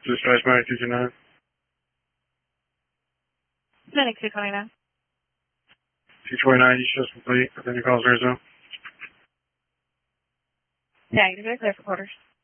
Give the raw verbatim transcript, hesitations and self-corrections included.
Dispatch Medic two two nine. Medic two twenty-nine. two twenty-nine, you should complete. Then your call's very soon. Yeah, you're clear for quarters.